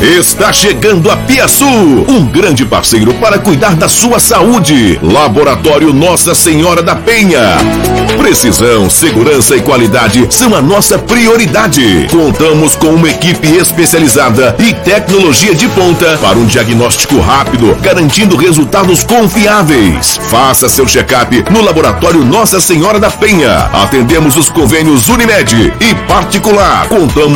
Está chegando a Piaçu, um grande parceiro para cuidar da sua saúde. Laboratório Nossa Senhora da Penha. Precisão, segurança e qualidade são a nossa prioridade. Contamos com uma equipe especializada e tecnologia de ponta para um diagnóstico rápido, garantindo resultados confiáveis. Faça seu check-up no Laboratório Nossa Senhora da Penha. Atendemos os convênios Unimed e particular. Contamos